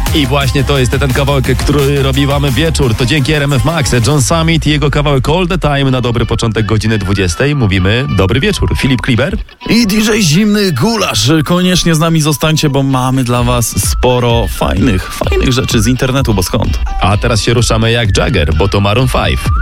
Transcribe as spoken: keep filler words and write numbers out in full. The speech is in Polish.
I właśnie to jest ten kawałek, który robi wam wieczór. To dzięki R M F Max. John Summit i jego kawałek All the Time na dobry początek godziny dwudziestej. Mówimy dobry wieczór. Filip Kliber i D J Zimny Gulasz. Koniecznie z nami zostańcie, bo mamy dla was sporo fajnych, fajnych rzeczy z internetu, bo skąd? A teraz się ruszamy jak Jagger, bo to Maroon pięć.